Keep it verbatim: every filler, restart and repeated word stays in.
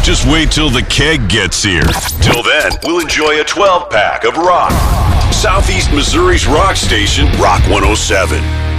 Just wait till the keg gets here. Till then, we'll enjoy a twelve pack of rock. Southeast Missouri's rock station, Rock one oh seven.